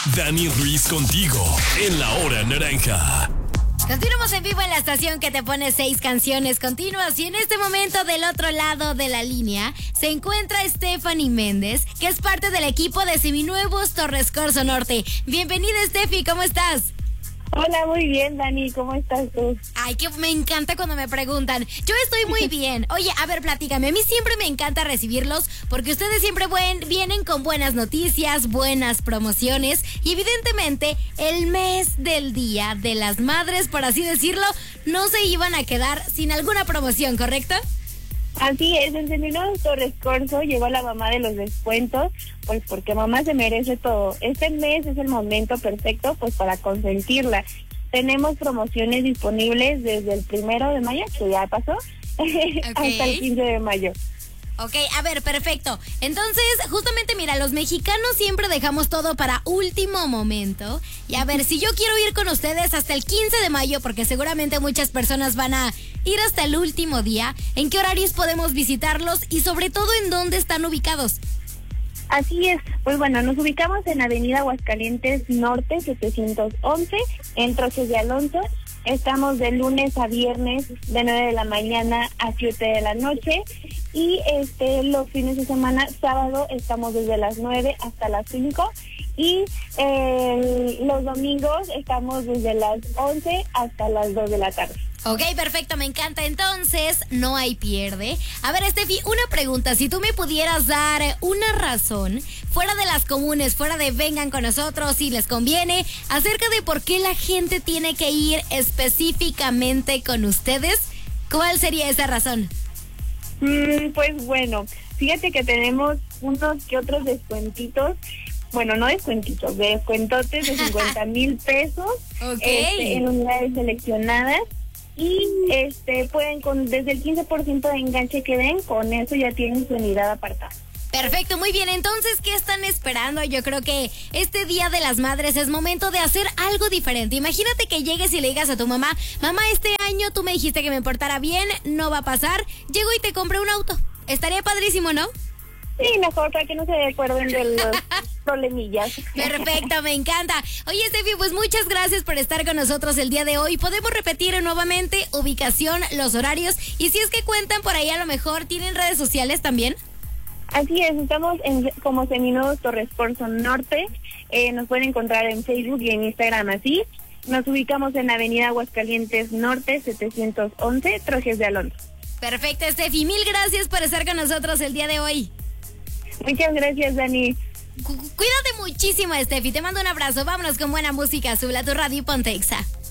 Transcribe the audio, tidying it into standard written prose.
Dani Ruiz contigo en la hora naranja. Continuamos en vivo en la estación que te pone 6 canciones continuas y en este momento del otro lado de la línea se encuentra Stephanie Méndez, que es parte del equipo de Seminuevos Torres Corzo Norte. Bienvenida, Steffi, ¿cómo estás? Hola, muy bien, Dani, ¿cómo estás tú? Ay, que me encanta cuando me preguntan. Yo estoy muy bien. Oye, a ver, platícame. A mí siempre me encanta recibirlos porque ustedes siempre vienen con buenas noticias, buenas promociones y evidentemente el mes del Día de las Madres, por así decirlo, no se iban a quedar sin alguna promoción, ¿correcto? Así es, en Seminuevos Torres Corzo llegó la mamá de los descuentos, pues porque mamá se merece todo. Este mes es el momento perfecto pues para consentirla. Tenemos promociones disponibles desde el 1 de mayo, que ya pasó, hasta el 15 de mayo. Ok, a ver, perfecto. Entonces, justamente mira, los mexicanos siempre dejamos todo para último momento. Y a ver, si yo quiero ir con ustedes hasta el 15 de mayo, porque seguramente muchas personas van a ir hasta el último día, ¿en qué horarios podemos visitarlos y sobre todo en dónde están ubicados? Así es, pues bueno, nos ubicamos en Avenida Aguascalientes Norte 711, en Troches de Alonso. Estamos de lunes a viernes de 9 de la mañana a 7 de la noche y los fines de semana, sábado, estamos desde las 9 hasta las 5 y los domingos estamos desde las 11 hasta las 2 de la tarde. Ok, perfecto, me encanta. Entonces, no hay pierde. A ver, Steffi, una pregunta. Si tú me pudieras dar una razón, fuera de las comunes, fuera de vengan con nosotros si les conviene, acerca de por qué la gente tiene que ir específicamente con ustedes, ¿cuál sería esa razón? Pues bueno, fíjate que tenemos unos que otros descuentitos. Bueno, no descuentitos, descuentotes de 50,000 pesos en unidades seleccionadas. Y pueden desde el 15% de enganche que den, con eso ya tienen su unidad apartada. Perfecto, muy bien. Entonces, ¿qué están esperando? Yo creo que este Día de las Madres es momento de hacer algo diferente. Imagínate que llegues y le digas a tu mamá, mamá, este año tú me dijiste que me portara bien, no va a pasar. Llego y te compré un auto. Estaría padrísimo, ¿no? Sí, mejor para que no se acuerden de los problemillas. Perfecto, me encanta. Oye, Steffi, pues muchas gracias por estar con nosotros el día de hoy. ¿Podemos repetir nuevamente ubicación, los horarios? Y si es que cuentan por ahí, a lo mejor, ¿tienen redes sociales también? Así es, estamos como Seminuevos Torres Corzo Norte. Nos pueden encontrar en Facebook y en Instagram así. Nos ubicamos en Avenida Aguascalientes Norte 711, Trojes de Alonso. Perfecto, Steffi. Mil gracias por estar con nosotros el día de hoy. Muchas gracias, Dani. Cuídate muchísimo, Steffi. Te mando un abrazo. Vámonos con buena música. Sube a tu radio y ponte Exa.